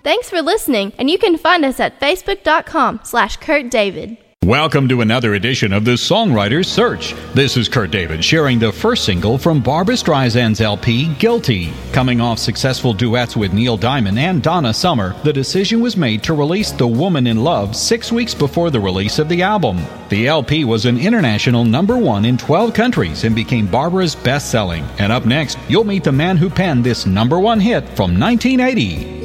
Thanks for listening, and you can find us at facebook.com/KurtDavid. Welcome to another edition of the Songwriter's Search. This is Kurt David sharing the first single from Barbra Streisand's LP, Guilty. Coming off successful duets with Neil Diamond and Donna Summer, the decision was made to release The Woman in Love 6 weeks before the release of the album. The LP was an international #1 in 12 countries and became Barbra's best-selling. And up next, you'll meet the man who penned this #1 hit from 1980.